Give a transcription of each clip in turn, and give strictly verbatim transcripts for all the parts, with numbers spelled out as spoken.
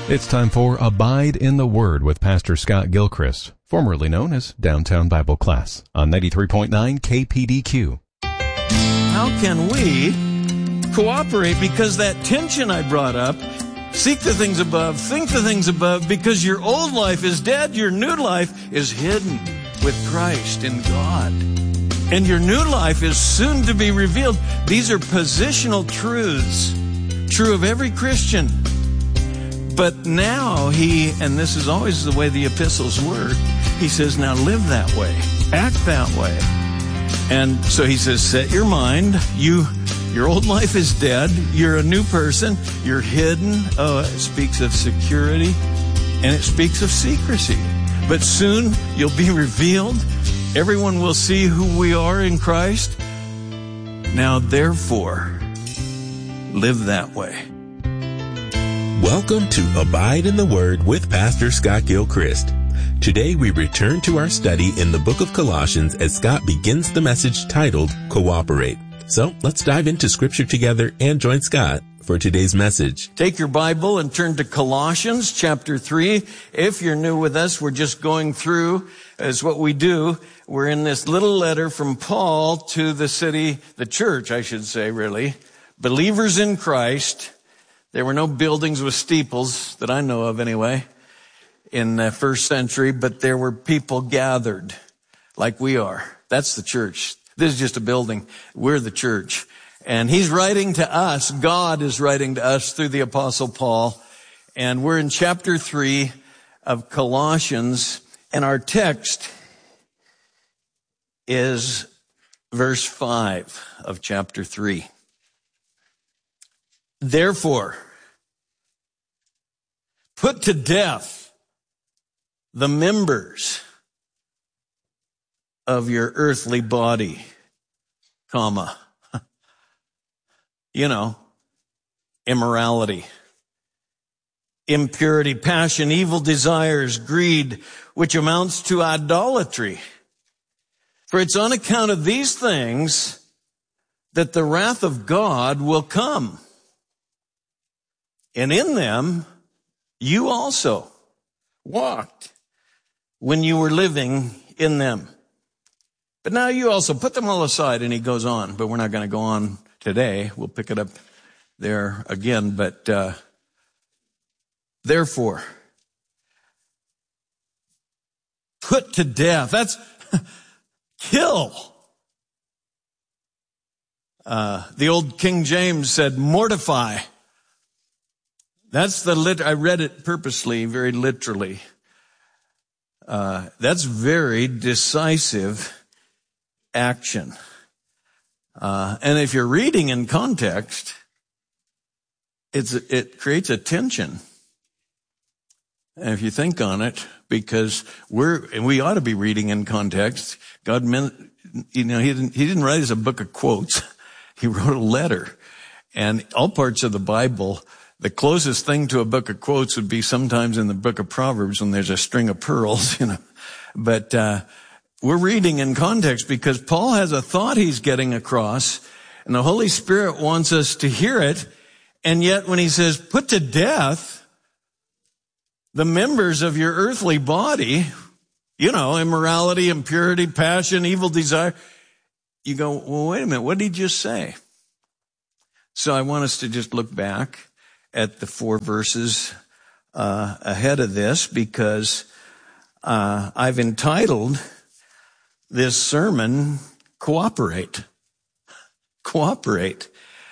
It's time for Abide in the Word with Pastor Scott Gilchrist, formerly known as Downtown Bible Class, on ninety-three point nine K P D Q. How can we cooperate? Because that tension I brought up, seek the things above, think the things above, because your old life is dead, your new life is hidden with Christ in God. And your new life is soon to be revealed. These are positional truths, true of every Christian. But now he, and this is always the way the epistles work, he says, now live that way, act that way. And so he says, set your mind, you, your old life is dead, you're a new person, you're hidden. Oh, it speaks of security, and it speaks of secrecy. But soon you'll be revealed. Everyone will see who we are in Christ. Now, therefore, live that way. Welcome to Abide in the Word with Pastor Scott Gilchrist. Today we return to our study in the book of Colossians as Scott begins the message titled Cooperate. So let's dive into Scripture together and join Scott for today's message. Take your Bible and turn to Colossians chapter three. If you're new with us, we're just going through, as what we do. We're in this little letter from Paul to the city, the church, I should say, really. Believers in Christ. There were no buildings with steeples that I know of anyway in the first century, but there were people gathered like we are. That's the church. This is just a building. We're the church. And he's writing to us. God is writing to us through the Apostle Paul. And we're in chapter three of Colossians. And our text is verse five of chapter three. Therefore, put to death the members of your earthly body, comma, you know, immorality, impurity, passion, evil desires, greed, which amounts to idolatry. For it's on account of these things that the wrath of God will come. And in them, you also walked when you were living in them. But now you also put them all aside, and he goes on. But we're not going to go on today. We'll pick it up there again. But uh, therefore, put to death. That's kill. Uh, the old King James said mortify. That's the lit. I read it purposely, very literally. Uh, that's very decisive action. Uh, and if you're reading in context, it's, it creates a tension. And if you think on it, because we're, and we ought to be reading in context. God meant, you know, he didn't, he didn't write us a book of quotes. He wrote a letter. And all parts of the Bible, the closest thing to a book of quotes would be sometimes in the book of Proverbs when there's a string of pearls, you know. But uh we're reading in context because Paul has a thought he's getting across, and the Holy Spirit wants us to hear it. And yet when he says, put to death the members of your earthly body, you know, immorality, impurity, passion, evil desire, you go, well, wait a minute, what did he just say? So I want us to just look back at the four verses uh ahead of this, because uh I've entitled this sermon, Cooperate. Cooperate.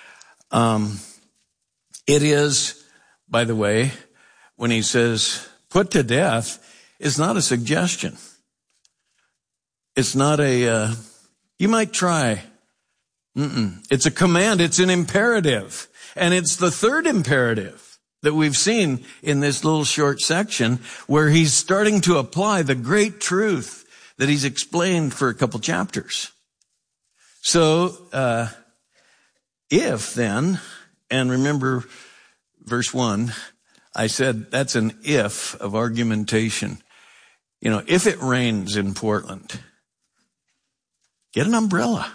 Um it is, by the way, when he says put to death, it's not a suggestion. It's not a uh you might try. Mm-mm. It's a command, it's an imperative. And it's the third imperative that we've seen in this little short section, where he's starting to apply the great truth that he's explained for a couple chapters. So, uh, if then, and remember verse one, I said that's an if of argumentation. You know, if it rains in Portland, get an umbrella.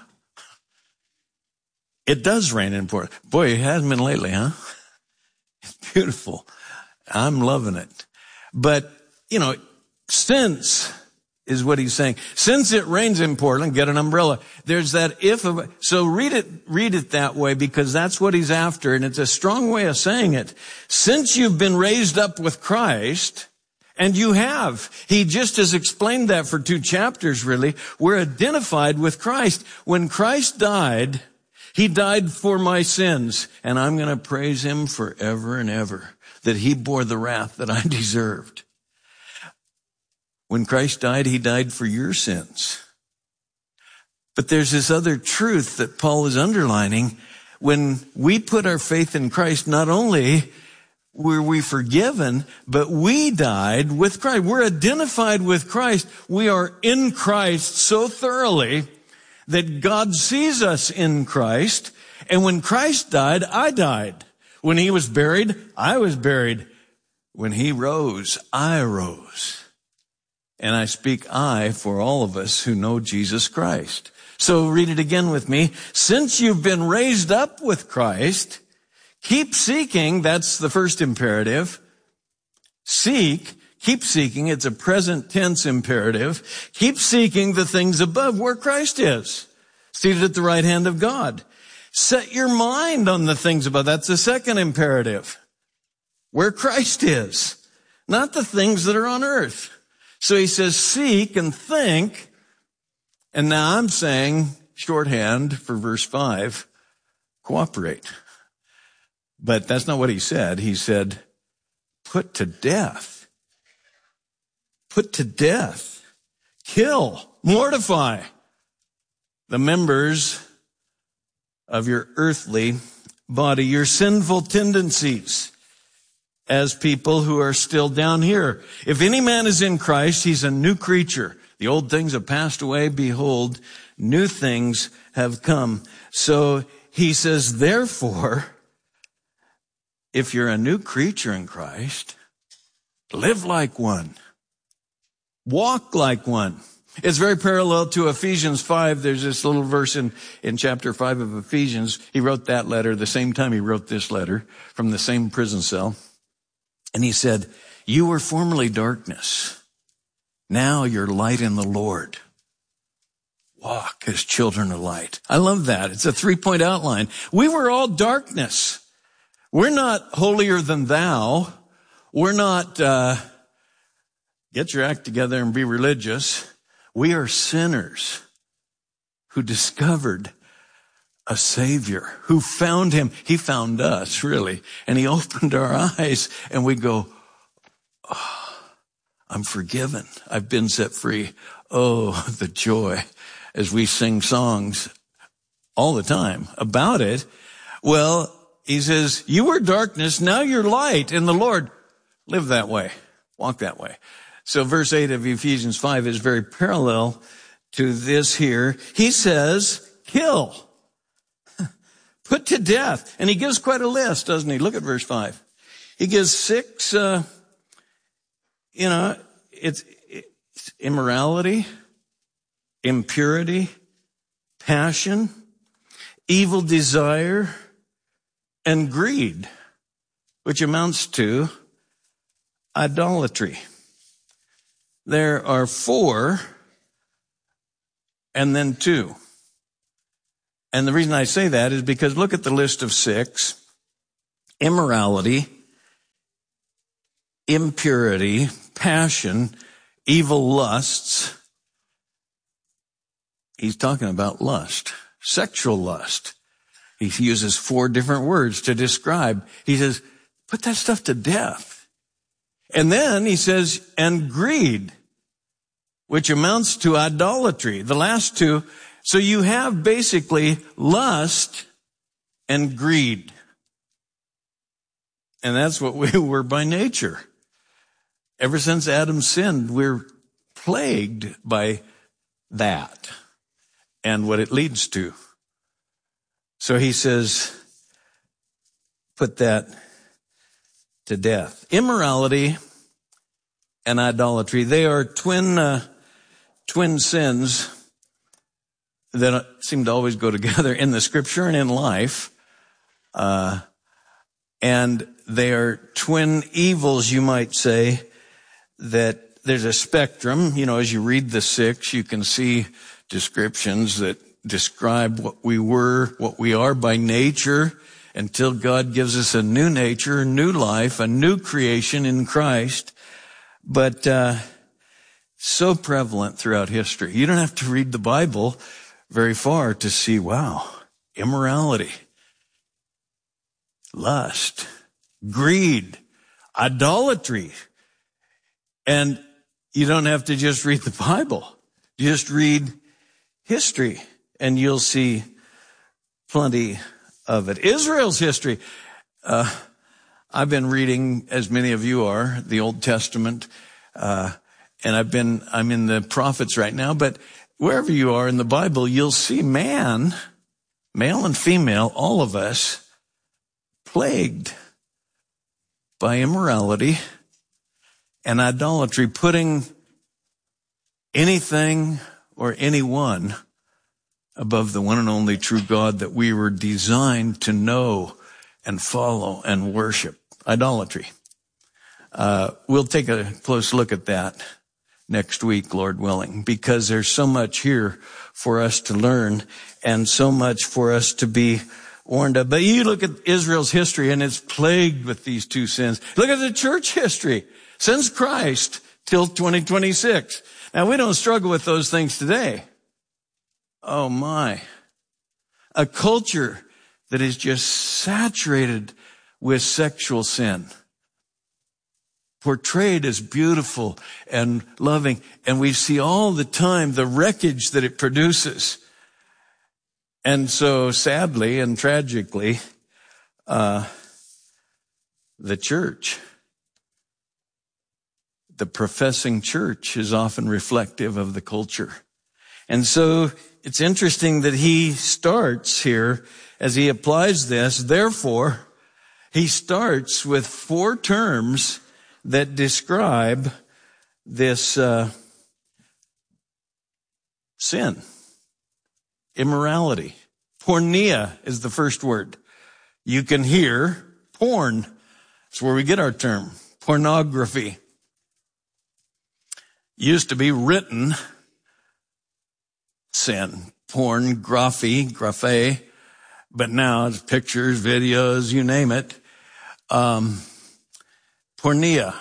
It does rain in Portland. Boy, it hasn't been lately, huh? It's beautiful. I'm loving it. But, you know, since is what he's saying. Since it rains in Portland, get an umbrella. There's that if of, so read it, read it that way because that's what he's after. And it's a strong way of saying it. Since you've been raised up with Christ, and you have, he just has explained that for two chapters really. We're identified with Christ. When Christ died, he died for my sins. And I'm going to praise him forever and ever that he bore the wrath that I deserved. When Christ died, he died for your sins. But there's this other truth that Paul is underlining. When we put our faith in Christ, not only were we forgiven, but we died with Christ. We're identified with Christ. We are in Christ so thoroughly that God sees us in Christ. And when Christ died, I died. When he was buried, I was buried. When he rose, I rose. And I speak I for all of us who know Jesus Christ. So read it again with me. Since you've been raised up with Christ, keep seeking. That's the first imperative. Seek. Keep seeking. It's a present tense imperative. Keep seeking the things above where Christ is, seated at the right hand of God. Set your mind on the things above. That's the second imperative. Where Christ is, not the things that are on earth. So he says, seek and think. And now I'm saying, shorthand for verse five, cooperate. But that's not what he said. He said, put to death. Put to death. Kill. Mortify the members of your earthly body, your sinful tendencies as people who are still down here. If any man is in Christ, he's a new creature. The old things have passed away. Behold, new things have come. So he says, therefore, if you're a new creature in Christ, live like one. Walk like one. It's very parallel to Ephesians five. There's this little verse in, in chapter five of Ephesians. He wrote that letter the same time he wrote this letter from the same prison cell. And he said, you were formerly darkness. Now you're light in the Lord. Walk as children of light. I love that. It's a three-point outline. We were all darkness. We're not holier than thou. We're not, uh, get your act together and be religious. We are sinners who discovered a Savior, who found him. He found us, really. And he opened our eyes and we go, oh, I'm forgiven. I've been set free. Oh, the joy as we sing songs all the time about it. Well, he says, you were darkness. Now you're light in the Lord. Live that way. Walk that way. So verse eight of Ephesians five is very parallel to this here. He says, kill. Put to death. And he gives quite a list, doesn't he? Look at verse five. He gives six, uh, you know, it's, it's immorality, impurity, passion, evil desire, and greed, which amounts to idolatry. There are four and then two. And the reason I say that is because look at the list of six. Immorality, impurity, passion, evil lusts. He's talking about lust, sexual lust. He uses four different words to describe. He says, put that stuff to death. And then he says, and greed, which amounts to idolatry. The last two. So you have basically lust and greed. And that's what we were by nature. Ever since Adam sinned, we're plagued by that and what it leads to. So he says, put that to death. Immorality and idolatry, they are twin, uh, twin sins that seem to always go together in the scripture and in life. Uh, and they are twin evils, you might say, that there's a spectrum. You know, as you read the six, you can see descriptions that describe what we were, what we are by nature, until God gives us a new nature, a new life, a new creation in Christ. But uh so prevalent throughout history. You don't have to read the Bible very far to see, wow, immorality, lust, greed, idolatry. And you don't have to just read the Bible. Just read history and you'll see plenty of it. Israel's history. Uh, I've been reading, as many of you are, the Old Testament, uh, and I've been, I'm in the prophets right now, but wherever you are in the Bible, you'll see man, male and female, all of us, plagued by immorality and idolatry, putting anything or anyone above the one and only true God that we were designed to know and follow and worship. Idolatry. Uh, we'll take a close look at that next week, Lord willing, because there's so much here for us to learn and so much for us to be warned of. But you look at Israel's history and it's plagued with these two sins. Look at the church history since Christ till twenty twenty-six. Now, we don't struggle with those things today. Oh my. A culture that is just saturated with sexual sin, portrayed as beautiful and loving. And we see all the time the wreckage that it produces. And so sadly and tragically, uh, the church, the professing church is often reflective of the culture. And so it's interesting that he starts here as he applies this. Therefore, he starts with four terms that describe this uh, sin, immorality. Porneia is the first word. You can hear porn. That's where we get our term, pornography. Used to be written sin, porn, graphy, graphe, but now it's pictures, videos, you name it. Um, porneia,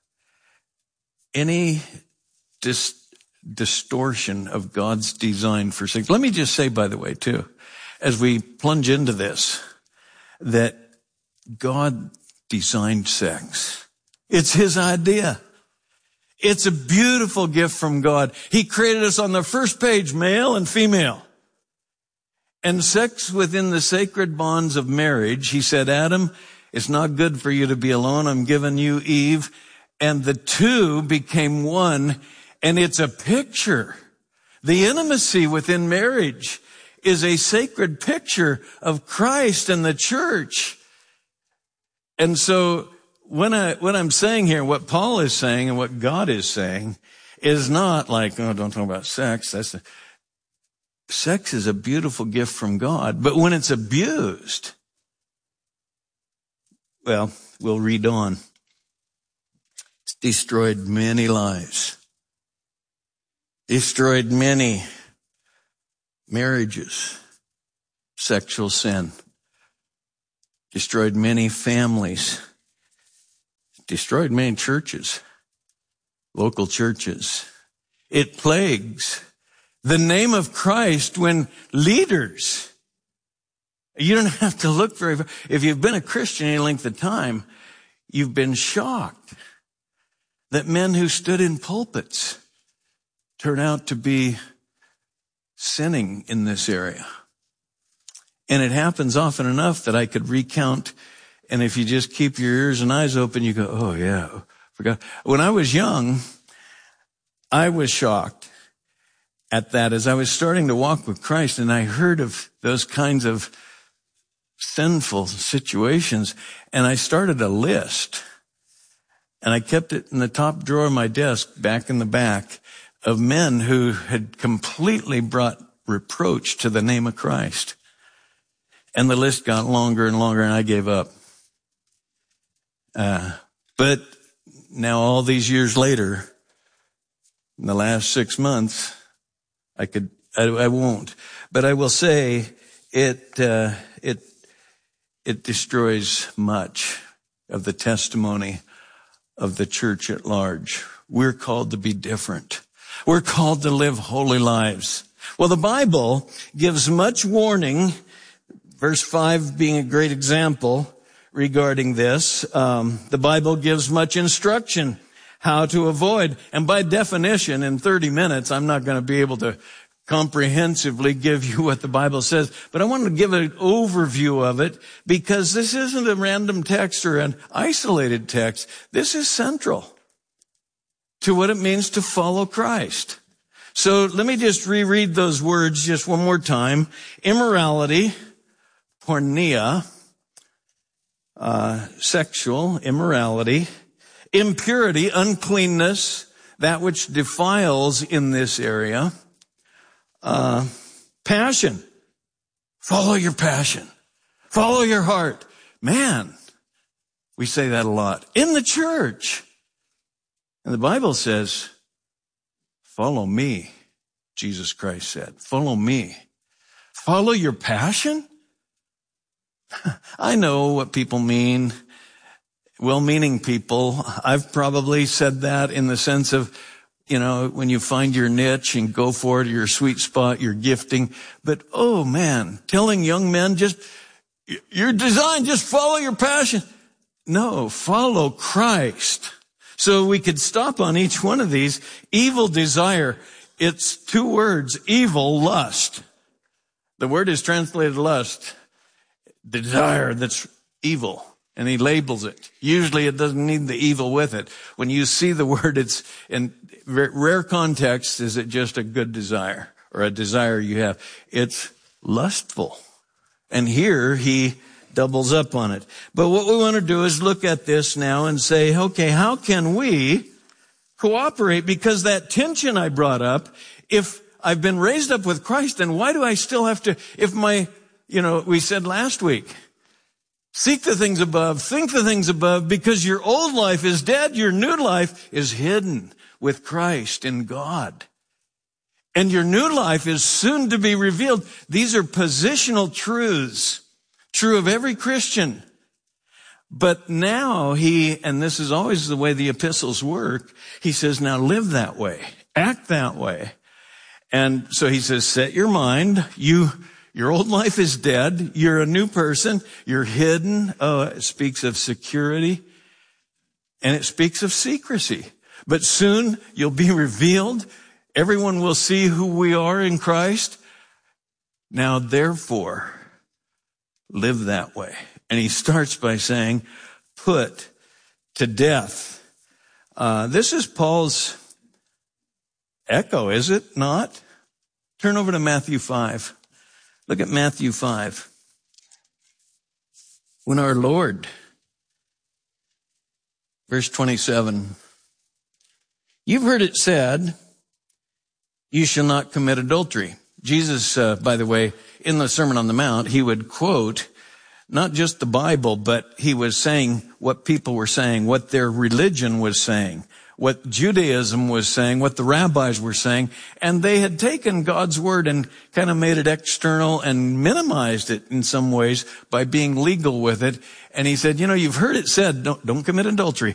any dis- distortion of God's design for sex. Let me just say, by the way, too, as we plunge into this, that God designed sex. It's his idea. It's a beautiful gift from God. He created us on the first page, male and female. And sex within the sacred bonds of marriage, he said, Adam, it's not good for you to be alone. I'm giving you Eve. And the two became one. And it's a picture. The intimacy within marriage is a sacred picture of Christ and the church. And so when I, what I'm saying here, what Paul is saying and what God is saying is not like, oh, don't talk about sex. That's a, sex is a beautiful gift from God. But when it's abused, well, we'll read on. It's destroyed many lives. Destroyed many marriages. Sexual sin. Destroyed many families. Destroyed many churches. Local churches. It plagues the name of Christ when leaders, you don't have to look very far. If you've been a Christian any length of time, you've been shocked that men who stood in pulpits turn out to be sinning in this area. And it happens often enough that I could recount. And if you just keep your ears and eyes open, you go, oh yeah, forgot. When I was young, I was shocked at that as I was starting to walk with Christ, and I heard of those kinds of sinful situations, and I started a list, and I kept it in the top drawer of my desk back in the back of men who had completely brought reproach to the name of Christ. And the list got longer and longer, and I gave up. Uh, but now all these years later, in the last six months, I could, I, I won't, but I will say it, uh, it, it destroys much of the testimony of the church at large. We're called to be different. We're called to live holy lives. Well, the Bible gives much warning, verse five being a great example regarding this. Um, the Bible gives much instruction how to avoid. And by definition, in thirty minutes, I'm not going to be able to comprehensively give you what the Bible says, but I wanted to give an overview of it because this isn't a random text or an isolated text. This is central to what it means to follow Christ. So let me just reread those words just one more time. Immorality, porneia, uh, sexual immorality, impurity, uncleanness, that which defiles in this area. Uh, passion. Follow your passion. Follow your heart. Man, we say that a lot. In the church. And the Bible says, follow me, Jesus Christ said. Follow me. Follow your passion? I know what people mean. Well-meaning people. I've probably said that in the sense of, you know, when you find your niche and go for it, your sweet spot, your gifting. But, oh man, telling young men just, you're designed, just follow your passion. No, follow Christ. So we could stop on each one of these. Evil desire. It's two words, evil lust. The word is translated lust. Desire that's evil. And he labels it. Usually it doesn't need the evil with it. When you see the word, it's in rare context, is it just a good desire or a desire you have? It's lustful. And here he doubles up on it. But what we want to do is look at this now and say, okay, how can we cooperate? Because that tension I brought up, if I've been raised up with Christ, then why do I still have to, if my, you know, we said last week, seek the things above, think the things above, because your old life is dead, your new life is hidden with Christ in God. And your new life is soon to be revealed. These are positional truths, true of every Christian. But now he, and this is always the way the epistles work, he says, now live that way, act that way. And so he says, set your mind, you Your old life is dead. You're a new person. You're hidden. Oh, it speaks of security and it speaks of secrecy. But soon you'll be revealed. Everyone will see who we are in Christ. Now, therefore, live that way. And he starts by saying, put to death. Uh, this is Paul's echo, is it not? Turn over to Matthew five. Look at Matthew five. When our Lord, verse twenty-seven, you've heard it said, you shall not commit adultery. Jesus, uh, by the way, in the Sermon on the Mount, he would quote not just the Bible, but he was saying what people were saying, what their religion was saying, what Judaism was saying, what the rabbis were saying, and they had taken God's word and kind of made it external and minimized it in some ways by being legal with it. And he said, you know, you've heard it said, don't, don't commit adultery.